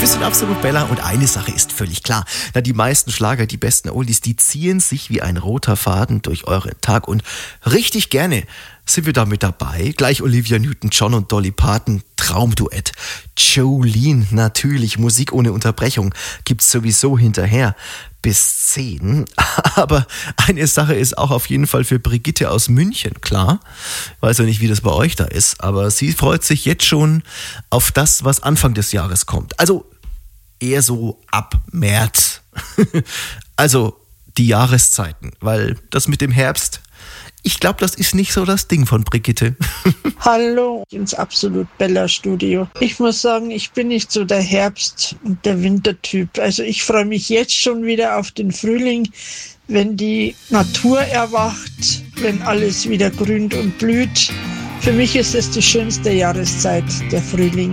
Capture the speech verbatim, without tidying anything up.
bist in Absolut Bella und eine Sache ist völlig klar. Na, die meisten Schlager, die besten Oldies, die ziehen sich wie ein roter Faden durch euren Tag und richtig gerne sind wir da mit dabei. Gleich Olivia Newton-John und Dolly Parton, Traumduett. Jolene, natürlich, Musik ohne Unterbrechung gibt's sowieso hinterher bis zehn. Aber eine Sache ist auch auf jeden Fall für Brigitte aus München klar. Ich weiß ja nicht, wie das bei euch da ist, aber sie freut sich jetzt schon auf das, was Anfang des Jahres kommt. Also eher so ab März. Also die Jahreszeiten, weil das mit dem Herbst, ich glaube, das ist nicht so das Ding von Brigitte. Hallo ins Absolut Bella Studio. Ich muss sagen, ich bin nicht so der Herbst- und der Wintertyp. Also ich freue mich jetzt schon wieder auf den Frühling, wenn die Natur erwacht, wenn alles wieder grünt und blüht. Für mich ist es die schönste Jahreszeit, der Frühling.